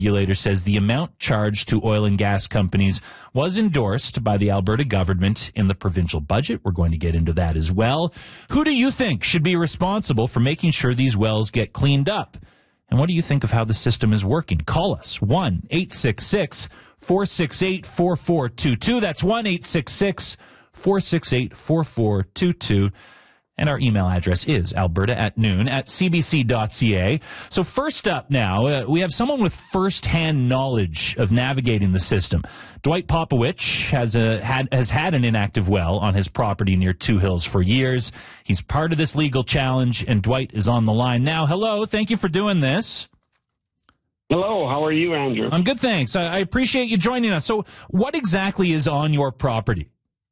Regulator says the amount charged to oil and gas companies was endorsed by the Alberta government in the provincial budget. We're going to get into that as well. Who do you think should be responsible for making sure these wells get cleaned up? And what do you think of how the system is working? Call us, 1-866-468-4422. That's 1-866-468-4422. And our email address is alberta@noon@cbc.ca. So first up now, we have someone with first-hand knowledge of navigating the system. Dwight Popowich has had an inactive well on his property near Two Hills for years. He's part of this legal challenge, and Dwight is on the line now. Hello, thank you for doing this. Hello, how are you, Andrew? I'm good, thanks. I appreciate you joining us. So what exactly is on your property?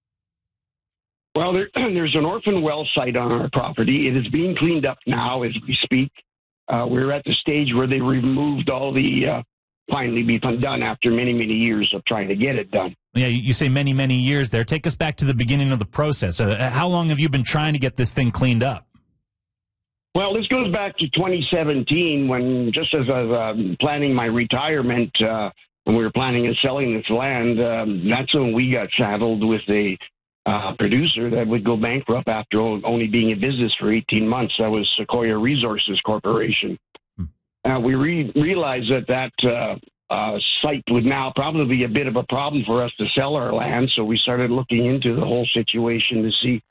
Well, there's an orphan well site on our property. It is being cleaned up now as we speak. We're at the stage where they removed all the finally be done after many, many years of trying to get it done. Yeah, you say many, many years there. Take us back to the beginning of the process. How long have you been trying to get this thing cleaned up? Well, this goes back to 2017 when, just as I was planning my retirement, when we were planning on selling this land, that's when we got saddled with a producer that would go bankrupt after only being in business for 18 months. That was Sequoia Resources Corporation. We realized that site would now probably be a bit of a problem for us to sell our land, so we started looking into the whole situation to see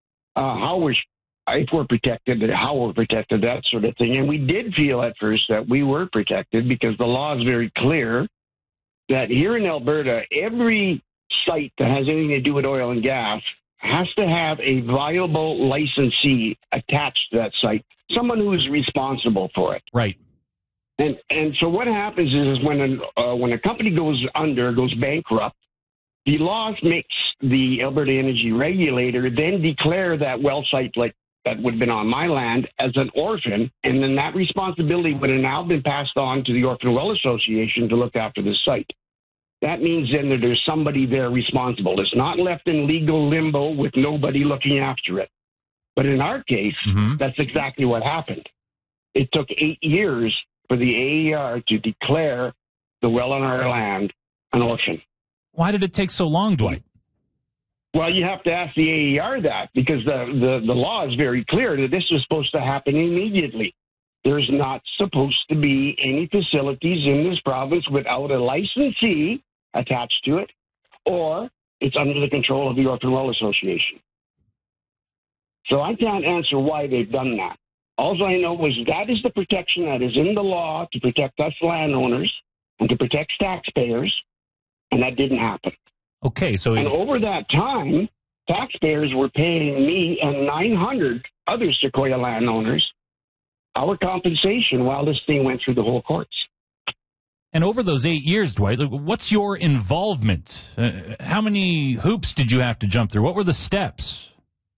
if we're protected, how we're protected, that sort of thing. And we did feel at first that we were protected because the law is very clear that here in Alberta, every site that has anything to do with oil and gas has to have a viable licensee attached to that site, someone who is responsible for it. Right. And so what happens is when a company goes bankrupt, the law makes the Alberta Energy Regulator then declare that well site like that would have been on my land as an orphan, and then that responsibility would have now been passed on to the Orphan Well Association to look after the site. That means then that there's somebody there responsible. It's not left in legal limbo with nobody looking after it. But in our case, that's exactly what happened. It took 8 years for the AER to declare the well on our land an orphan. Why did it take so long, Dwight? Well, you have to ask the AER that because the law is very clear that this was supposed to happen immediately. There's not supposed to be any facilities in this province without a licensee attached to it, or it's under the control of the Orphan Well Association. So I can't answer why they've done that. All I know is that is the protection that is in the law to protect us landowners and to protect taxpayers, and that didn't happen. Okay, and over that time, taxpayers were paying me and 900 other Sequoia landowners our compensation while this thing went through the whole courts. And over those 8 years, Dwight, what's your involvement? How many hoops did you have to jump through? What were the steps?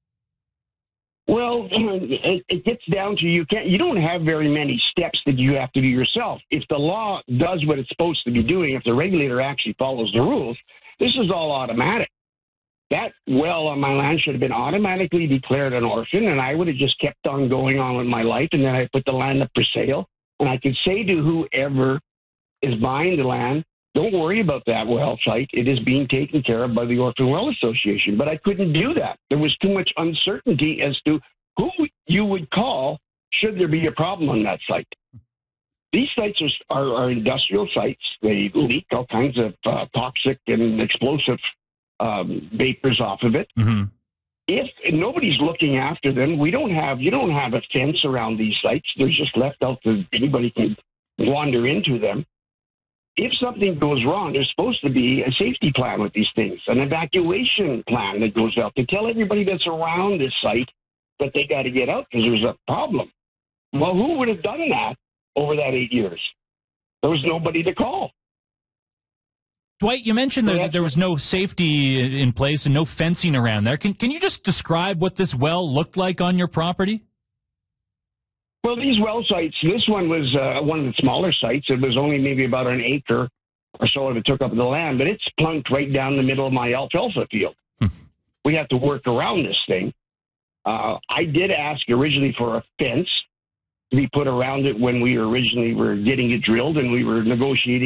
Well, it gets down to you don't have very many steps that you have to do yourself. If the law does what it's supposed to be doing, if the regulator actually follows the rules, this is all automatic. That well on my land should have been automatically declared an orphan, and I would have just kept on going on with my life, and then I put the land up for sale. And I could say to whoever is buying the land, don't worry about that well site. It is being taken care of by the Orphan Well Association. But I couldn't do that. There was too much uncertainty as to who you would call should there be a problem on that site. These sites are industrial sites. They leak all kinds of toxic and explosive vapors off of it. Mm-hmm. If nobody's looking after them, you don't have a fence around these sites. They're just left out so anybody can wander into them. If something goes wrong, there's supposed to be a safety plan with these things, an evacuation plan that goes out to tell everybody that's around this site that they got to get out because there's a problem. Well, who would have done that over that 8 years? There was nobody to call. Dwight, you mentioned that there was no safety in place and no fencing around there. Can you just describe what this well looked like on your property? Well, these well sites, this one was one of the smaller sites. It was only maybe about an acre or so if it took up the land, but it's plunked right down the middle of my alfalfa field. We have to work around this thing. I did ask originally for a fence to be put around it when we originally were getting it drilled and we were negotiating